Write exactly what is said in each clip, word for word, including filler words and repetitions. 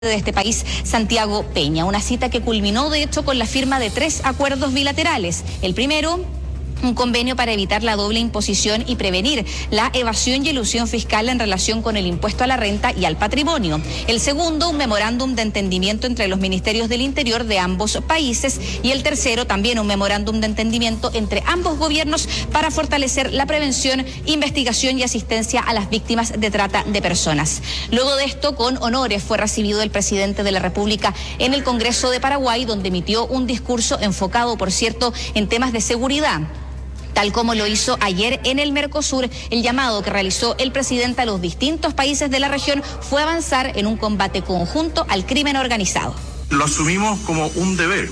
de este país, Santiago Peña. Una cita que culminó, de hecho, con la firma de tres acuerdos bilaterales. El primero, un convenio para evitar la doble imposición y prevenir la evasión y elusión fiscal en relación con el impuesto a la renta y al patrimonio. El segundo, un memorándum de entendimiento entre los ministerios del Interior de ambos países. Y el tercero, también un memorándum de entendimiento entre ambos gobiernos para fortalecer la prevención, investigación y asistencia a las víctimas de trata de personas. Luego de esto, con honores, fue recibido el presidente de la República en el Congreso de Paraguay, donde emitió un discurso enfocado, por cierto, en temas de seguridad. Tal como lo hizo ayer en el Mercosur, el llamado que realizó el presidente a los distintos países de la región fue avanzar en un combate conjunto al crimen organizado. Lo asumimos como un deber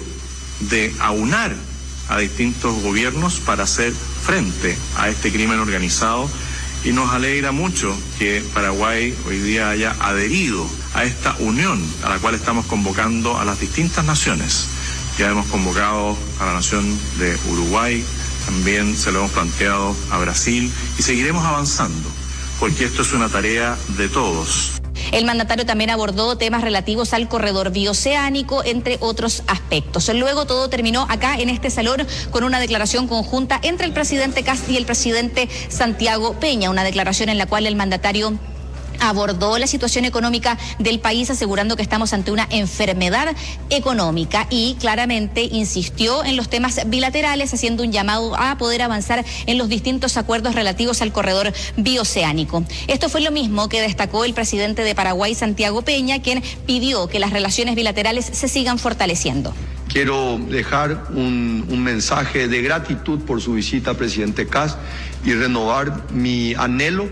de aunar a distintos gobiernos para hacer frente a este crimen organizado, y nos alegra mucho que Paraguay hoy día haya adherido a esta unión a la cual estamos convocando a las distintas naciones. Ya hemos convocado a la nación de Uruguay, también se lo hemos planteado a Brasil y seguiremos avanzando, porque esto es una tarea de todos. El mandatario también abordó temas relativos al corredor bioceánico, entre otros aspectos. Luego todo terminó acá en este salón con una declaración conjunta entre el presidente Kast y el presidente Santiago Peña, una declaración en la cual el mandatario abordó la situación económica del país, asegurando que estamos ante una enfermedad económica, y claramente insistió en los temas bilaterales, haciendo un llamado a poder avanzar en los distintos acuerdos relativos al corredor bioceánico. Esto fue lo mismo que destacó el presidente de Paraguay, Santiago Peña, quien pidió que las relaciones bilaterales se sigan fortaleciendo. Quiero dejar un, un mensaje de gratitud por su visita, presidente Kast, y renovar mi anhelo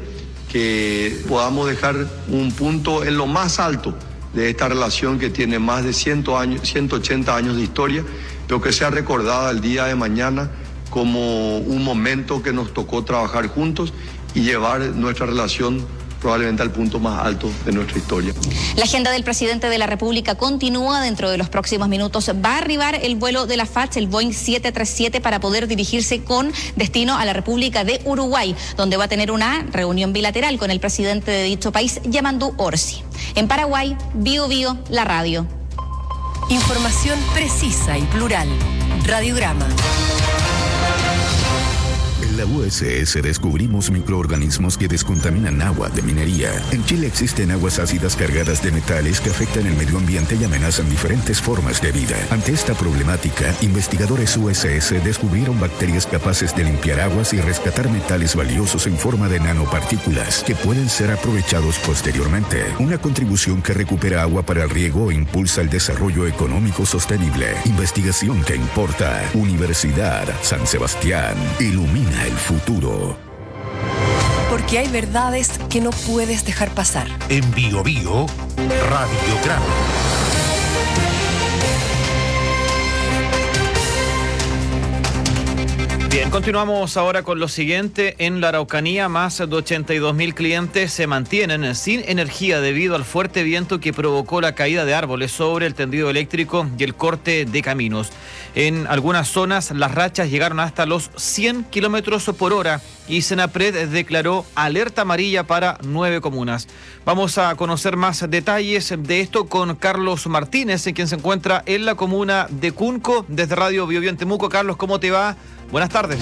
que podamos dejar un punto en lo más alto de esta relación que tiene más de cien años, ciento ochenta años de historia, pero que sea recordada el día de mañana como un momento que nos tocó trabajar juntos y llevar nuestra relación probablemente al punto más alto de nuestra historia. La agenda del presidente de la República continúa. Dentro de los próximos minutos va a arribar el vuelo de la F A C H, el Boeing siete treinta y siete, para poder dirigirse con destino a la República de Uruguay, donde va a tener una reunión bilateral con el presidente de dicho país, Yamandu Orsi. En Paraguay, Bio Bio, la radio. Información precisa y plural. Radiograma. En la U S S descubrimos microorganismos que descontaminan agua de minería. En Chile existen aguas ácidas cargadas de metales que afectan el medio ambiente y amenazan diferentes formas de vida. Ante esta problemática, investigadores U S S descubrieron bacterias capaces de limpiar aguas y rescatar metales valiosos en forma de nanopartículas que pueden ser aprovechados posteriormente. Una contribución que recupera agua para el riego e impulsa el desarrollo económico sostenible. Investigación que importa. Universidad San Sebastián. Ilumina el futuro. Porque hay verdades que no puedes dejar pasar. En Bio Bio, Radiograma. Bien, continuamos ahora con lo siguiente. En la Araucanía, más de ochenta y dos mil clientes se mantienen sin energía debido al fuerte viento que provocó la caída de árboles sobre el tendido eléctrico y el corte de caminos. En algunas zonas las rachas llegaron hasta los cien kilómetros por hora y Senapred declaró alerta amarilla para nueve comunas. Vamos a conocer más detalles de esto con Carlos Martínez, quien se encuentra en la comuna de Cunco, desde Radio Bio Bio en Temuco. Carlos, ¿cómo te va? Buenas tardes.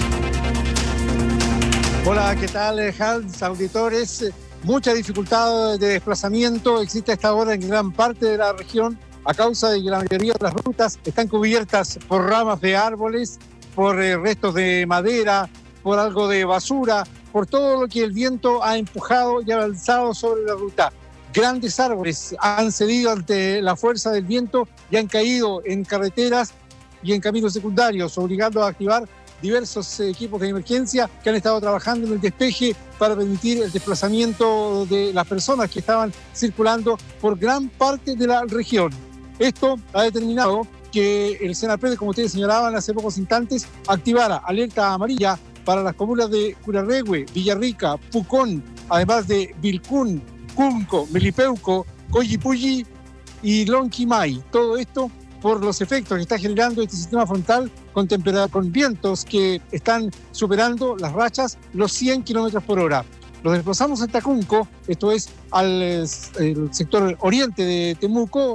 Hola, ¿qué tal, Hans, auditores? Mucha dificultad de desplazamiento existe a esta hora en gran parte de la región a causa de que la mayoría de las rutas están cubiertas por ramas de árboles, por eh, restos de madera, por algo de basura, por todo lo que el viento ha empujado y avanzado sobre la ruta. Grandes árboles han cedido ante la fuerza del viento y han caído en carreteras y en caminos secundarios, obligando a activar diversos equipos de emergencia que han estado trabajando en el despeje para permitir el desplazamiento de las personas que estaban circulando por gran parte de la región. Esto ha determinado que el Senapred, como ustedes señalaban hace pocos instantes, activara alerta amarilla para las comunas de Curarrehue, Villarrica, Pucón, además de Vilcún, Cunco, Melipeuco, Coyipulli y Lonquimay. Todo esto por los efectos que está generando este sistema frontal con, tempera- con vientos que están superando las rachas los cien kilómetros por hora. Los desplazamos a Tacunco, esto es al el sector oriente de Temuco,